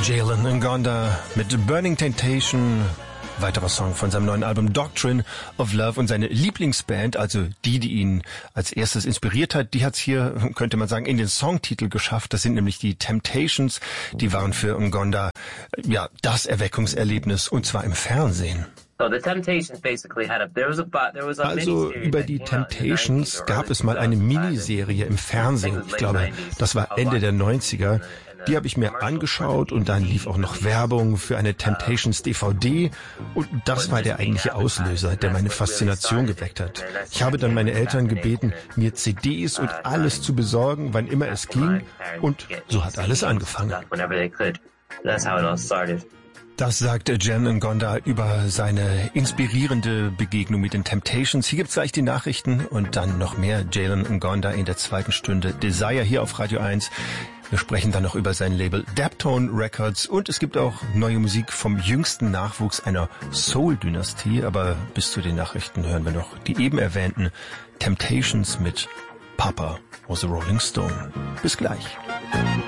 Jalen Ngonda mit Burning Temptation, weiterer Song von seinem neuen Album Doctrine of Love, und seine Lieblingsband, also die ihn als erstes inspiriert hat, die hat's hier, könnte man sagen, in den Songtitel geschafft. Das sind nämlich die Temptations. Die waren für Ngonda ja das Erweckungserlebnis, und zwar im Fernsehen. Also über die Temptations gab es mal eine Miniserie im Fernsehen. Ich glaube, das war Ende der 90er. Die habe ich mir angeschaut, und dann lief auch noch Werbung für eine Temptations DVD, und das war der eigentliche Auslöser, der meine Faszination geweckt hat. Ich habe dann meine Eltern gebeten, mir CDs und alles zu besorgen, wann immer es ging, und so hat alles angefangen. Das sagt Jalen Ngonda über seine inspirierende Begegnung mit den Temptations. Hier gibt's gleich die Nachrichten und dann noch mehr Jalen Ngonda in der zweiten Stunde Desire hier auf Radio 1. Wir sprechen dann noch über sein Label Daptone Records, und es gibt auch neue Musik vom jüngsten Nachwuchs einer Soul-Dynastie. Aber bis zu den Nachrichten hören wir noch die eben erwähnten Temptations mit Papa was a Rolling Stone. Bis gleich.